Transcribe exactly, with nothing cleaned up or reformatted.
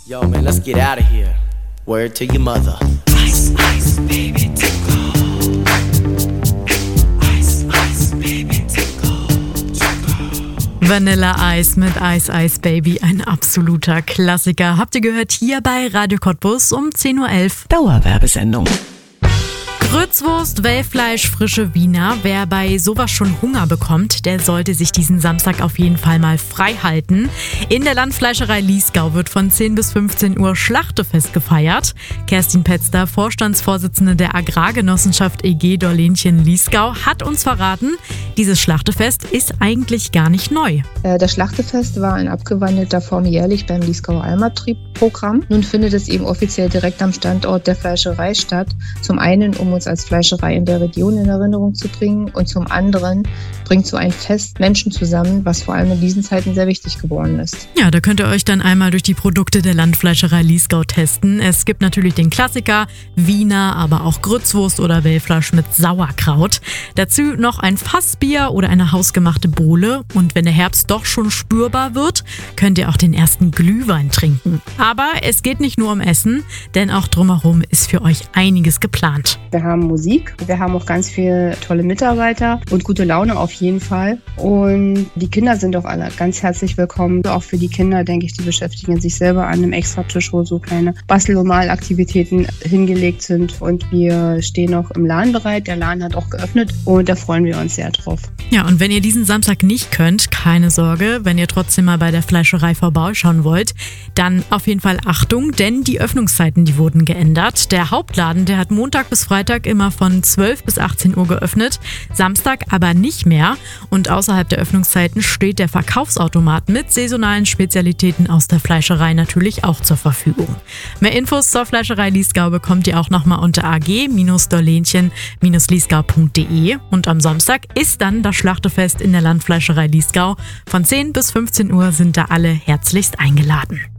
Yo, man, let's get out of here. Word to your mother. Ice, ice, baby, tickle. Ice, ice, baby, tickle, tickle. Vanilla Ice mit Ice, Ice, Baby, ein absoluter Klassiker. Habt ihr gehört hier bei Radio Cottbus um zehn Uhr elf. Dauerwerbesendung. Grützwurst, Wellfleisch, frische Wiener. Wer bei sowas schon Hunger bekommt, der sollte sich diesen Samstag auf jeden Fall mal frei halten. In der Landfleischerei Liesgau wird von zehn bis fünfzehn Uhr Schlachtefest gefeiert. Kerstin Petzter, Vorstandsvorsitzende der Agrargenossenschaft E G Dorlenchen Liesgau, hat uns verraten, dieses Schlachtefest ist eigentlich gar nicht neu. Das Schlachtefest war in abgewandelter Form jährlich beim Liesgauer Almabtrieb-Programm. Nun findet es eben offiziell direkt am Standort der Fleischerei statt. Zum einen, um uns als Fleischerei in der Region in Erinnerung zu bringen, und zum anderen bringt so ein Fest Menschen zusammen, was vor allem in diesen Zeiten sehr wichtig geworden ist. Ja, da könnt ihr euch dann einmal durch die Produkte der Landfleischerei Liesgau testen. Es gibt natürlich den Klassiker Wiener, aber auch Grützwurst oder Wellfleisch mit Sauerkraut. Dazu noch ein Fassbier oder eine hausgemachte Bowle. Und wenn der Herbst doch schon spürbar wird, könnt ihr auch den ersten Glühwein trinken. Aber es geht nicht nur um Essen, denn auch drumherum ist für euch einiges geplant. Wir haben Musik, wir haben auch ganz viele tolle Mitarbeiter und gute Laune auf jeden Fall. Und die Kinder sind auch alle ganz herzlich willkommen. Auch für die Kinder, denke ich, die beschäftigen sich selber an einem Extratisch, wo so kleine Bastel- und Malaktivitäten hingelegt sind. Und wir stehen auch im Laden bereit. Der Laden hat auch geöffnet und da freuen wir uns sehr drauf. Ja, und wenn ihr diesen Samstag nicht könnt, keine Sorge, wenn ihr trotzdem mal bei der Fleischerei vorbeischauen wollt, dann auf jeden Fall Achtung, denn die Öffnungszeiten, die wurden geändert. Der Hauptladen, der hat Montag bis Freitag immer von zwölf bis achtzehn Uhr geöffnet, Samstag aber nicht mehr. Und außerhalb der Öffnungszeiten steht der Verkaufsautomat mit saisonalen Spezialitäten aus der Fleischerei natürlich auch zur Verfügung. Mehr Infos zur Fleischerei Liesgau bekommt ihr auch nochmal unter a g dorlenchen liesgau punkt d e. Und am Samstag ist dann das Schlachtefest in der Landfleischerei Liesgau. Von zehn bis fünfzehn Uhr sind da alle herzlichst eingeladen.